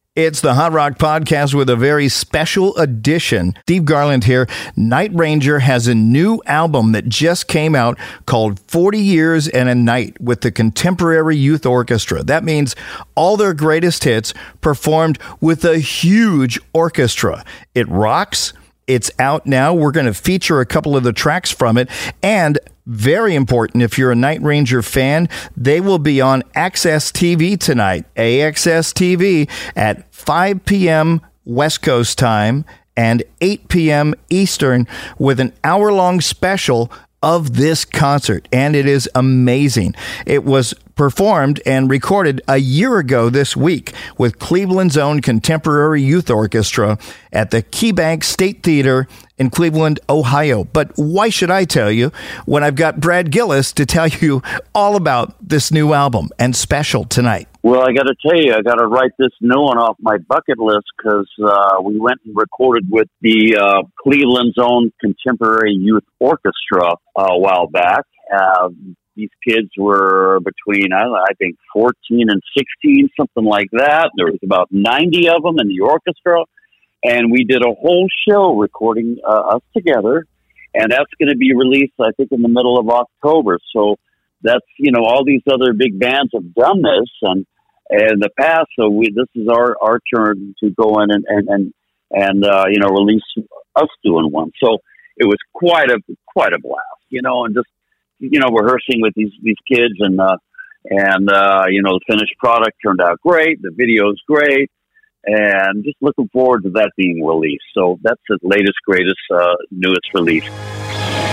It's the Hot Rock Podcast with a very special edition. Steve Garland here. Night Ranger has a new album that just came out called 40 Years and a Night with the Contemporary Youth Orchestra. That means all their greatest hits performed with a huge orchestra. It rocks. It's out now. We're going to feature a couple of the tracks from it. And very important, if you're a Night Ranger fan, they will be on Access TV tonight, AXS TV, at 5 p.m. West Coast time and 8 p.m. Eastern with an hour-long special of this concert, and it is amazing. It was performed and recorded a year ago this week with Cleveland's own Contemporary Youth Orchestra at the KeyBank State Theater in Cleveland, Ohio. But why should I tell you when I've got Brad Gillis to tell you all about this new album and special tonight? Well, I got to tell you, I got to write this new one off my bucket list because we went and recorded with the Cleveland's own Contemporary Youth Orchestra a while back. These kids were between, I think, 14 and 16, something like that. There was about 90 of them in the orchestra, and we did a whole show recording us together, and that's going to be released, I think, in the middle of October. So that's, all these other big bands have done this and in the past. So this is our turn to go in and release us doing one. So it was quite a blast, and just, rehearsing with these kids and the finished product turned out great. The video's great, and just looking forward to that being released. So that's the latest, greatest, newest release.